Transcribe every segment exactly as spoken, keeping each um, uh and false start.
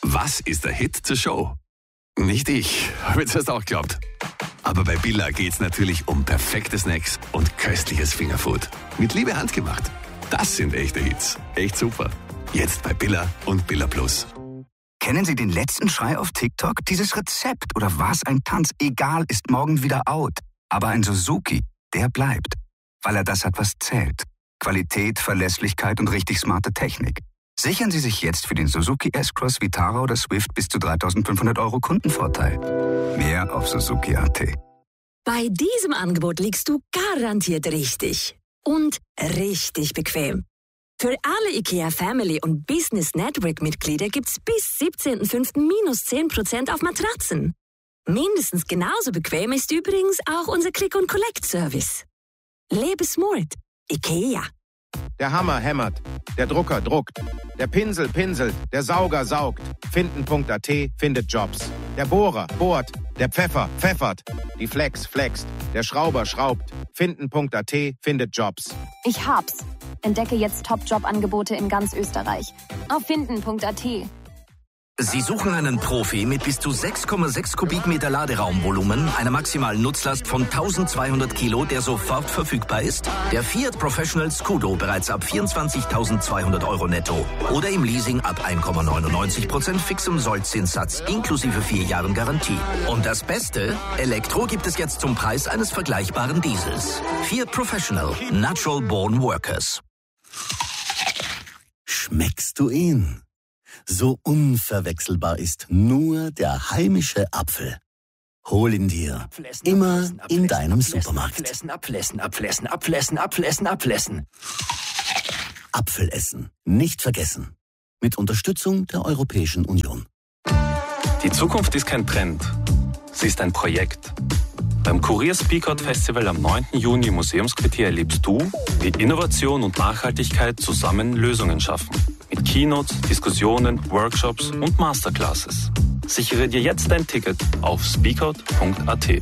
Was ist der Hit zur Show? Nicht ich, habe ich zuerst auch geglaubt. Aber bei Billa geht's natürlich um perfekte Snacks und köstliches Fingerfood. Mit Liebe handgemacht. Das sind echte Hits. Echt super. Jetzt bei Billa und Billa Plus. Kennen Sie den letzten Schrei auf TikTok? Dieses Rezept oder was ein Tanz, egal, ist morgen wieder out. Aber ein Suzuki, der bleibt. Weil er das hat, was zählt. Qualität, Verlässlichkeit und richtig smarte Technik. Sichern Sie sich jetzt für den Suzuki S-Cross, Vitara oder Swift bis zu dreitausendfünfhundert Euro Kundenvorteil. Mehr auf Suzuki Punkt a t. Bei diesem Angebot liegst du garantiert richtig. Und richtig bequem. Für alle IKEA Family und Business Network Mitglieder gibt's bis siebzehnten fünften minus zehn Prozent auf Matratzen. Mindestens genauso bequem ist übrigens auch unser Click-and-Collect-Service. Lebe smart. IKEA. Der Hammer hämmert, der Drucker druckt, der Pinsel pinselt, der Sauger saugt. Finden Punkt a t findet Jobs. Der Bohrer bohrt, der Pfeffer pfeffert, die Flex flext, der Schrauber schraubt. Finden Punkt a t findet Jobs. Ich hab's. Entdecke jetzt Top-Job-Angebote in ganz Österreich. Auf finden Punkt a t. Sie suchen einen Profi mit bis zu sechs Komma sechs Kubikmeter Laderaumvolumen, einer maximalen Nutzlast von eintausendzweihundert Kilo, der sofort verfügbar ist? Der Fiat Professional Scudo bereits ab vierundzwanzigtausendzweihundert Euro netto. Oder im Leasing ab eins Komma neunundneunzig Prozent fixem Sollzinssatz inklusive vier Jahren Garantie. Und das Beste? Elektro gibt es jetzt zum Preis eines vergleichbaren Diesels. Fiat Professional. Natural Born Workers. Schmeckst du ihn? So unverwechselbar ist nur der heimische Apfel. Hol ihn dir. Immer in deinem Supermarkt. Apfelessen, Apfelessen, Apfelessen, Apfelessen, Apfelessen, Apfelessen. Apfelessen. Nicht vergessen. Mit Unterstützung der Europäischen Union. Die Zukunft ist kein Trend. Sie ist ein Projekt. Beim Kurier Speakout Festival am neunten Juni im Museumsquartier erlebst du, wie Innovation und Nachhaltigkeit zusammen Lösungen schaffen. Mit Keynotes, Diskussionen, Workshops und Masterclasses. Sichere dir jetzt dein Ticket auf speakout Punkt a t.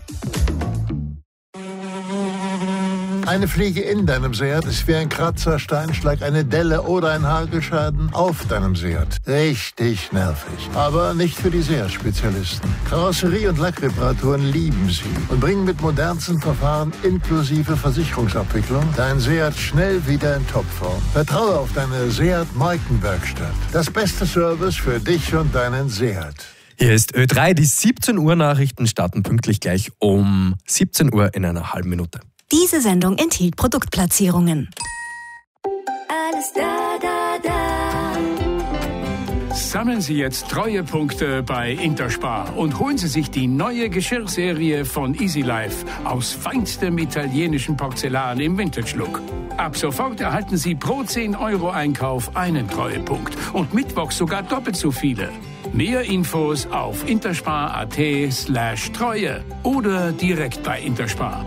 Eine Fliege in deinem Seat ist wie ein Kratzer, Steinschlag, eine Delle oder ein Hagelschaden auf deinem Seat. Richtig nervig. Aber nicht für die Seat-Spezialisten. Karosserie- und Lackreparaturen lieben sie und bringen mit modernsten Verfahren inklusive Versicherungsabwicklung dein Seat schnell wieder in Topform. Vertraue auf deine Seat-Markenwerkstatt. Das beste Service für dich und deinen Seat. Hier ist Ö drei, die siebzehn Uhr Nachrichten starten pünktlich gleich um siebzehn Uhr in einer halben Minute. Diese Sendung enthielt Produktplatzierungen. Alles da, da, da. Sammeln Sie jetzt Treuepunkte bei Interspar und holen Sie sich die neue Geschirrserie von Easy Life aus feinstem italienischen Porzellan im Vintage-Look. Ab sofort erhalten Sie pro zehn Euro Einkauf einen Treuepunkt und mittwochs sogar doppelt so viele. Mehr Infos auf interspar punkt at slash Treue oder direkt bei Interspar.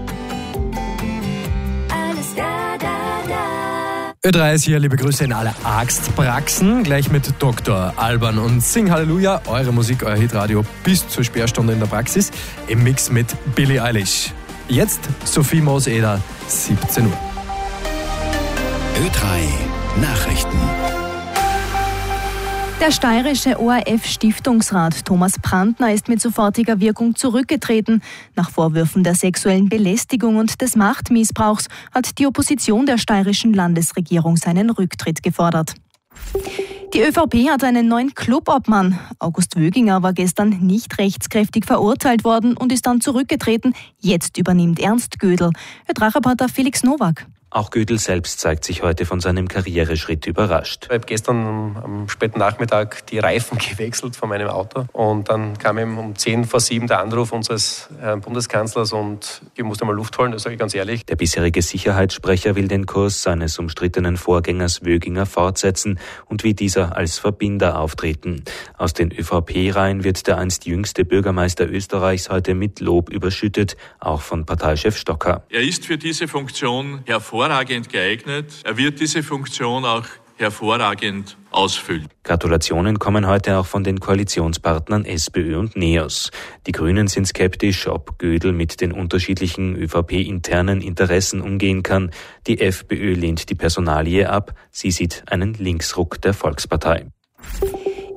Ö drei ist hier, liebe Grüße in alle Arztpraxen, gleich mit Doktor Alban und Sing Halleluja, eure Musik, euer Hitradio bis zur Sperrstunde in der Praxis, im Mix mit Billie Eilish. Jetzt Sophie Moos-Eder, siebzehn Uhr. Ö drei Nachrichten. Der steirische O R F-Stiftungsrat Thomas Brandner ist mit sofortiger Wirkung zurückgetreten. Nach Vorwürfen der sexuellen Belästigung und des Machtmissbrauchs hat die Opposition der steirischen Landesregierung seinen Rücktritt gefordert. Die ÖVP hat einen neuen Clubobmann. August Wöginger war gestern nicht rechtskräftig verurteilt worden und ist dann zurückgetreten. Jetzt übernimmt Ernst Gödel. Ö drei-Reporter Felix Nowak. Auch Gödel selbst zeigt sich heute von seinem Karriereschritt überrascht. Ich habe gestern am späten Nachmittag die Reifen gewechselt von meinem Auto und dann kam eben um zehn vor sieben der Anruf unseres Herrn Bundeskanzlers und ich musste mal Luft holen, das sage ich ganz ehrlich. Der bisherige Sicherheitssprecher will den Kurs seines umstrittenen Vorgängers Wöginger fortsetzen und wie dieser als Verbinder auftreten. Aus den ÖVP-Reihen wird der einst jüngste Bürgermeister Österreichs heute mit Lob überschüttet, auch von Parteichef Stocker. Er ist für diese Funktion hervorragend hervorragend geeignet. Er wird diese Funktion auch hervorragend ausfüllen. Gratulationen kommen heute auch von den Koalitionspartnern SPÖ und NEOS. Die Grünen sind skeptisch, ob Gödel mit den unterschiedlichen ÖVP-internen Interessen umgehen kann. Die FPÖ lehnt die Personalie ab. Sie sieht einen Linksruck der Volkspartei.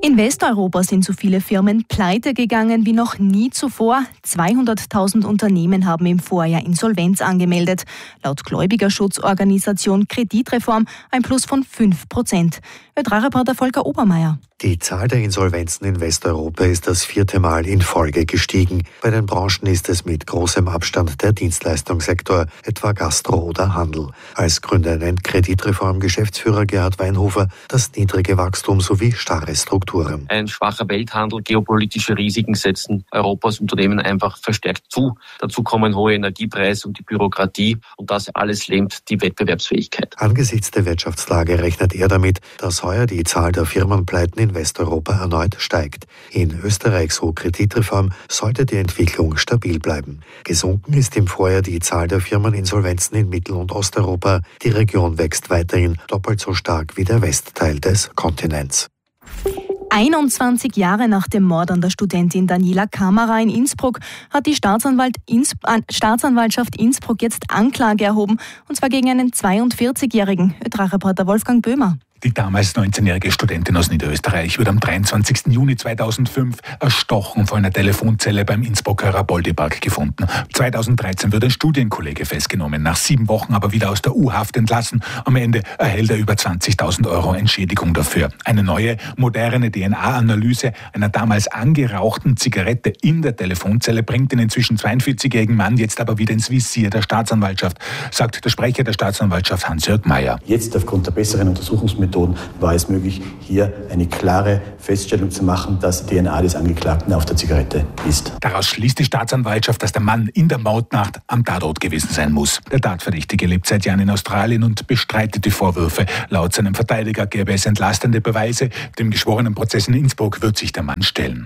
In Westeuropa sind so viele Firmen pleite gegangen wie noch nie zuvor. zweihunderttausend Unternehmen haben im Vorjahr Insolvenz angemeldet. Laut Gläubigerschutzorganisation Kreditreform ein Plus von fünf Prozent. Ö drei Reporter Volker Obermeier. Die Zahl der Insolvenzen in Westeuropa ist das vierte Mal in Folge gestiegen. Bei den Branchen ist es mit großem Abstand der Dienstleistungssektor, etwa Gastro oder Handel. Als Gründe nennt Kreditreform-Geschäftsführer Gerhard Weinhofer das niedrige Wachstum sowie starre Strukturen. Ein schwacher Welthandel, geopolitische Risiken setzen Europas Unternehmen einfach verstärkt zu. Dazu kommen hohe Energiepreise und die Bürokratie und das alles lähmt die Wettbewerbsfähigkeit. Angesichts der Wirtschaftslage rechnet er damit, dass heuer die Zahl der Firmenpleiten in Westeuropa erneut steigt. In Österreich, so Kreditreform, sollte die Entwicklung stabil bleiben. Gesunken ist im Vorjahr die Zahl der Firmeninsolvenzen in Mittel- und Osteuropa. Die Region wächst weiterhin doppelt so stark wie der Westteil des Kontinents. einundzwanzig Jahre nach dem Mord an der Studentin Daniela Kammerer in Innsbruck hat die Staatsanwalt Inns- äh, Staatsanwaltschaft Innsbruck jetzt Anklage erhoben, und zwar gegen einen zweiundvierzigjährigen. Ö drei Reporter Wolfgang Böhmer. Die damals neunzehnjährige Studentin aus Niederösterreich wird am dreiundzwanzigsten Juni zweitausendfünf erstochen vor einer Telefonzelle beim Innsbrucker Raboldi-Park gefunden. zweitausenddreizehn wird ein Studienkollege festgenommen, nach sieben Wochen aber wieder aus der U-Haft entlassen. Am Ende erhält er über zwanzigtausend Euro Entschädigung dafür. Eine neue, moderne D N A-Analyse einer damals angerauchten Zigarette in der Telefonzelle bringt den inzwischen zweiundvierzigjährigen Mann jetzt aber wieder ins Visier der Staatsanwaltschaft, sagt der Sprecher der Staatsanwaltschaft Hans-Jörg Mayer. Jetzt aufgrund der besseren Untersuchungsmethoden war es möglich, hier eine klare Feststellung zu machen, dass die D N A des Angeklagten auf der Zigarette ist. Daraus schließt die Staatsanwaltschaft, dass der Mann in der Mordnacht am Tatort gewesen sein muss. Der Tatverdächtige lebt seit Jahren in Australien und bestreitet die Vorwürfe. Laut seinem Verteidiger gäbe es entlastende Beweise. Dem geschworenen Prozess in Innsbruck wird sich der Mann stellen.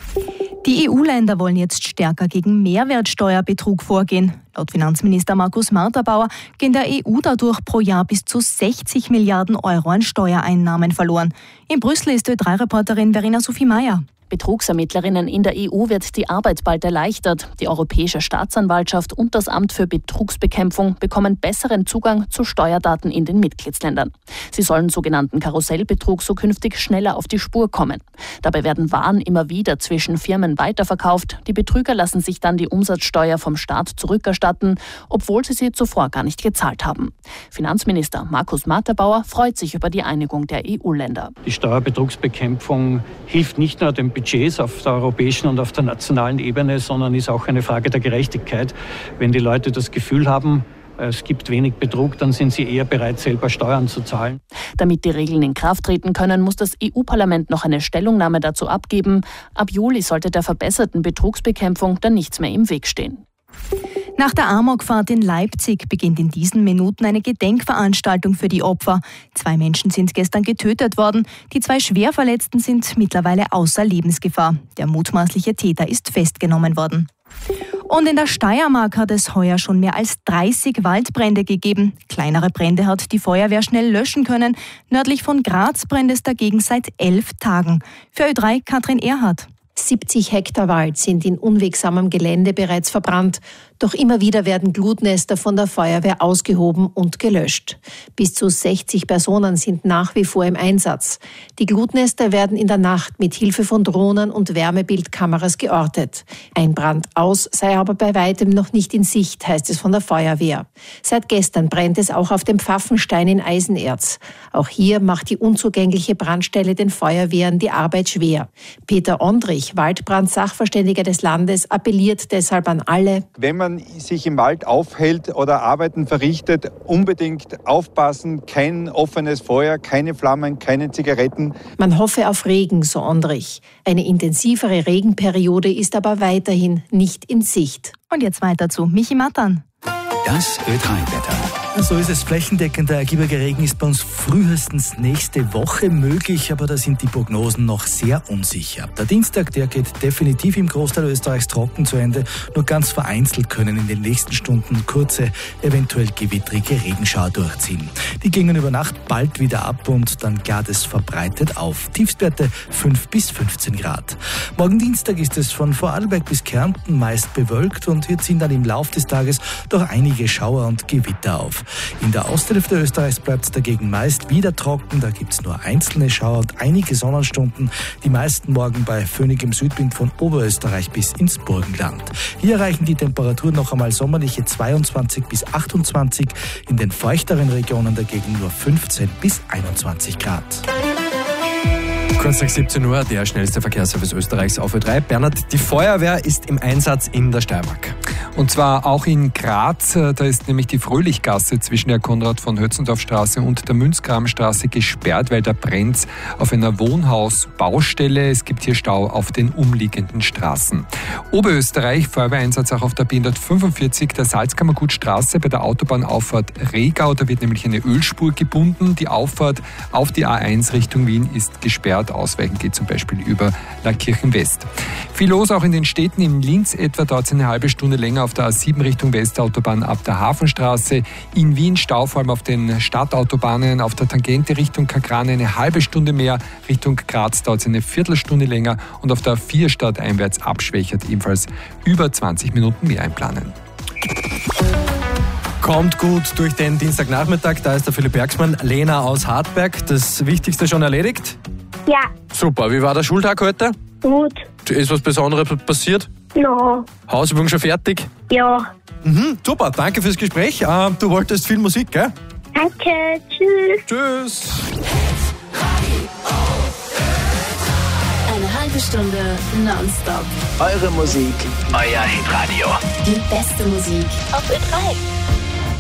Die E U-Länder wollen jetzt stärker gegen Mehrwertsteuerbetrug vorgehen. Laut Finanzminister Markus Marterbauer gehen der E U dadurch pro Jahr bis zu sechzig Milliarden Euro an Steuereinnahmen verloren. In Brüssel ist Ö drei Reporterin Verena Sophie Meyer. Betrugsermittlerinnen in der E U wird die Arbeit bald erleichtert. Die Europäische Staatsanwaltschaft und das Amt für Betrugsbekämpfung bekommen besseren Zugang zu Steuerdaten in den Mitgliedsländern. Sie sollen sogenannten Karussellbetrug so künftig schneller auf die Spur kommen. Dabei werden Waren immer wieder zwischen Firmen weiterverkauft. Die Betrüger lassen sich dann die Umsatzsteuer vom Staat zurückerstatten, obwohl sie sie zuvor gar nicht gezahlt haben. Finanzminister Markus Marterbauer freut sich über die Einigung der E U-Länder. Die Steuerbetrugsbekämpfung hilft nicht nur dem Budgets auf der europäischen und auf der nationalen Ebene, sondern ist auch eine Frage der Gerechtigkeit. Wenn die Leute das Gefühl haben, es gibt wenig Betrug, dann sind sie eher bereit, selber Steuern zu zahlen. Damit die Regeln in Kraft treten können, muss das E U-Parlament noch eine Stellungnahme dazu abgeben. Ab Juli sollte der verbesserten Betrugsbekämpfung dann nichts mehr im Weg stehen. Nach der Amokfahrt in Leipzig beginnt in diesen Minuten eine Gedenkveranstaltung für die Opfer. Zwei Menschen sind gestern getötet worden. Die zwei Schwerverletzten sind mittlerweile außer Lebensgefahr. Der mutmaßliche Täter ist festgenommen worden. Und in der Steiermark hat es heuer schon mehr als dreißig Waldbrände gegeben. Kleinere Brände hat die Feuerwehr schnell löschen können. Nördlich von Graz brennt es dagegen seit elf Tagen. Für Ö drei Katrin Erhardt. siebzig Hektar Wald sind in unwegsamem Gelände bereits verbrannt. Doch immer wieder werden Glutnester von der Feuerwehr ausgehoben und gelöscht. Bis zu sechzig Personen sind nach wie vor im Einsatz. Die Glutnester werden in der Nacht mit Hilfe von Drohnen und Wärmebildkameras geortet. Ein Brand aus sei aber bei weitem noch nicht in Sicht, heißt es von der Feuerwehr. Seit gestern brennt es auch auf dem Pfaffenstein in Eisenerz. Auch hier macht die unzugängliche Brandstelle den Feuerwehren die Arbeit schwer. Peter Ondrich, Waldbrand-Sachverständiger des Landes, appelliert deshalb an alle: Wenn man sich im Wald aufhält oder Arbeiten verrichtet, unbedingt aufpassen, kein offenes Feuer, keine Flammen, keine Zigaretten. Man hoffe auf Regen, so Ondrich. Eine intensivere Regenperiode ist aber weiterhin nicht in Sicht. Und jetzt weiter zu Michi Mattan. Das Ö drei Wetter. So ist es. Flächendeckender ergiebiger Regen ist bei uns frühestens nächste Woche möglich, aber da sind die Prognosen noch sehr unsicher. Der Dienstag, der geht definitiv im Großteil Österreichs trocken zu Ende. Nur ganz vereinzelt können in den nächsten Stunden kurze, eventuell gewittrige Regenschauer durchziehen. Die gingen über Nacht bald wieder ab und dann gart es verbreitet auf. Tiefstwerte fünf bis fünfzehn Grad. Morgen Dienstag ist es von Vorarlberg bis Kärnten meist bewölkt und wir ziehen dann im Lauf des Tages doch einige Schauer und Gewitter auf. In der Osthälfte Österreichs bleibt es dagegen meist wieder trocken. Da gibt es nur einzelne Schauer und einige Sonnenstunden. Die meisten morgen bei föhnigem Südwind von Oberösterreich bis ins Burgenland. Hier erreichen die Temperaturen noch einmal sommerliche zweiundzwanzig bis achtundzwanzig. In den feuchteren Regionen dagegen nur fünfzehn bis einundzwanzig Grad. Kurz nach siebzehn Uhr, der schnellste Verkehrsservice Österreichs auf Ö drei. Bernhard, die Feuerwehr ist im Einsatz in der Steiermark. Und zwar auch in Graz. Da ist nämlich die Fröhlichgasse zwischen der Konrad-von-Hötzendorf-Straße und der Münzgrabenstraße gesperrt, weil da brennt auf einer Wohnhausbaustelle. Es gibt hier Stau auf den umliegenden Straßen. Oberösterreich, Feuerwehreinsatz auch auf der B hundertfünfundvierzig, der Salzkammergutstraße bei der Autobahnauffahrt Regau. Da wird nämlich eine Ölspur gebunden. Die Auffahrt auf die A eins Richtung Wien ist gesperrt. Ausweichen geht zum Beispiel über Lackirchen West. Viel los auch in den Städten. In Linz etwa dauert es eine halbe Stunde länger auf der A sieben Richtung Westautobahn ab der Hafenstraße. In Wien Stau vor allem auf den Stadtautobahnen. Auf der Tangente Richtung Kakrane eine halbe Stunde mehr. Richtung Graz dauert es eine Viertelstunde länger. Und auf der A vier stadteinwärts abschwächert ebenfalls über zwanzig Minuten mehr einplanen. Kommt gut durch den Dienstagnachmittag. Da ist der Philipp Bergsmann. Lena aus Hartberg. Das Wichtigste schon erledigt? Ja. Super. Wie war der Schultag heute? Gut. Ist was Besonderes passiert? Ja. Hausübung schon fertig? Ja. Mhm, super. Danke fürs Gespräch. Äh, du wolltest viel Musik, gell? Danke. Tschüss. Tschüss. Eine halbe Stunde nonstop. Eure Musik, euer Hitradio. Die beste Musik auf Ö drei.